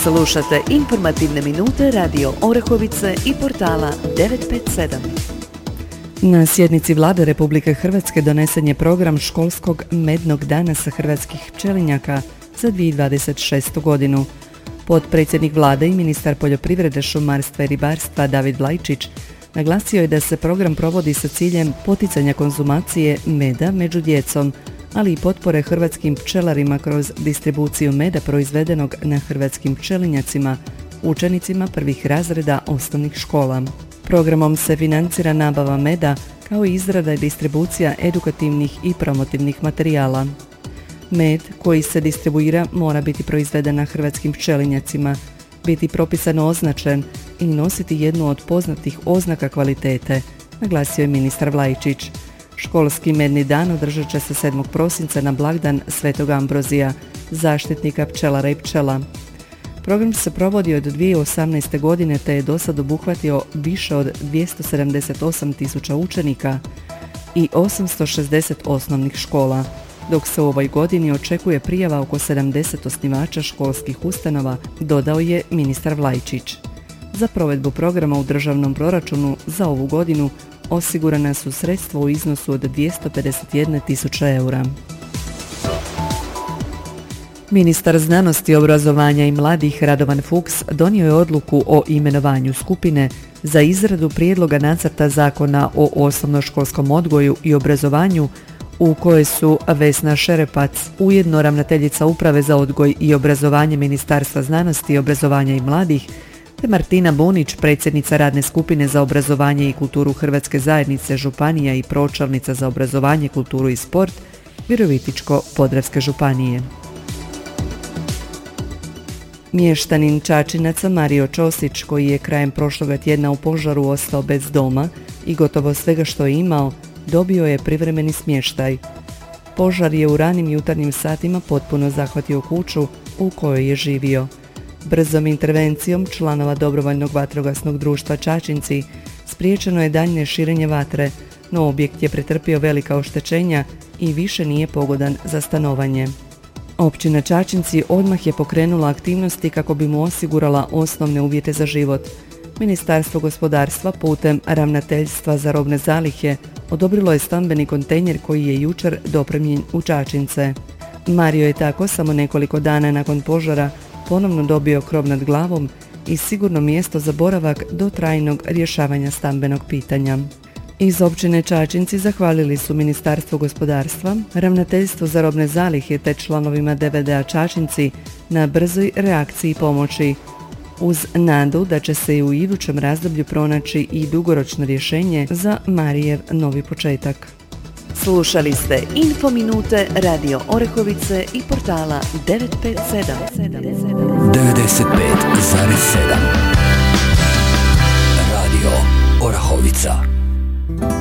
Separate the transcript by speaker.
Speaker 1: Slušate informativne minute Radio Orehovice i portala 957. Na sjednici Vlade Republike Hrvatske donesen je program školskog mednog dana sa hrvatskih pčelinjaka za 2026. godinu. Potpredsjednik Vlade i ministar poljoprivrede, šumarstva i ribarstva David Vlajčić naglasio je da se program provodi sa ciljem poticanja konzumacije meda među djecom, ali i potpore hrvatskim pčelarima kroz distribuciju meda proizvedenog na hrvatskim pčelinjacima, učenicima prvih razreda osnovnih škola. Programom se financira nabava meda kao i izrada i distribucija edukativnih i promotivnih materijala. Med koji se distribuira mora biti proizveden na hrvatskim pčelinjacima, biti propisano označen i nositi jednu od poznatih oznaka kvalitete, naglasio je ministar Vlajčić. Školski medni dan održat će se 7. prosinca na blagdan Svetog Ambrozija, zaštitnika pčelara i pčela. Program se provodi od 2018. godine te je dosad obuhvatio više od 278.000 učenika i 860 osnovnih škola, dok se u ovoj godini očekuje prijava oko 70 osnivača školskih ustanova, dodao je ministar Vlajčić. Za provedbu programa u državnom proračunu za ovu godinu osigurana su sredstva u iznosu od 251.000 eura. Ministar znanosti, obrazovanja i mladih Radovan Fuchs donio je odluku o imenovanju skupine za izradu prijedloga nacrta zakona o osnovnoškolskom odgoju i obrazovanju u kojoj su Vesna Šerepac, ujedno ravnateljica Uprave za odgoj i obrazovanje Ministarstva znanosti, obrazovanja i mladih, te Martina Bunić, predsjednica radne skupine za obrazovanje i kulturu Hrvatske zajednice županija i pročelnica za obrazovanje, kulturu i sport Virovitičko-podravske županije. Mještanin Čačinaca Mario Ćosić, koji je krajem prošloga tjedna u požaru ostao bez doma i gotovo svega što je imao, dobio je privremeni smještaj. Požar je u ranim jutarnjim satima potpuno zahvatio kuću u kojoj je živio. Brzom intervencijom članova Dobrovoljnog vatrogasnog društva Čačinci spriječeno je daljnje širenje vatre, no objekt je pretrpio velika oštećenja i više nije pogodan za stanovanje. Općina Čačinci odmah je pokrenula aktivnosti kako bi mu osigurala osnovne uvjete za život. Ministarstvo gospodarstva putem Ravnateljstva za robne zalihe odobrilo je stambeni kontejner koji je jučer dopremljen u Čačince. Mario je tako samo nekoliko dana nakon požara ponovno dobio krov nad glavom i sigurno mjesto za boravak do trajnog rješavanja stambenog pitanja. Iz općine Čačinci zahvalili su Ministarstvo gospodarstva, Ravnateljstvo za robne zalihe te članovima DVD-a Čačinci na brzoj reakciji i pomoći, uz nadu da će se i u idućem razdoblju pronaći i dugoročno rješenje za Marijev novi početak. Slušali ste Infominute Radio Orehovice i portala 957.
Speaker 2: 95,7 Radio Orahovica.